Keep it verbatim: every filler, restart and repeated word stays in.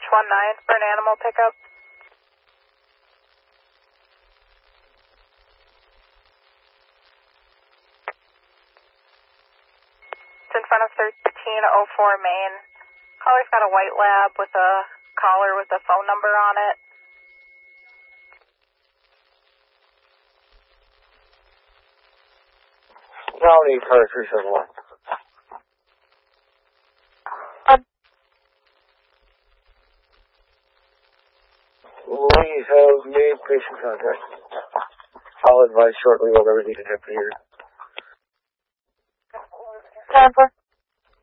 one nine for an animal pickup. It's in front of thirteen oh four Main. Caller's got a white lab with a collar with a phone number on it. County car three seven one. We have made patient contact. I'll advise shortly what everything can happen here. Time for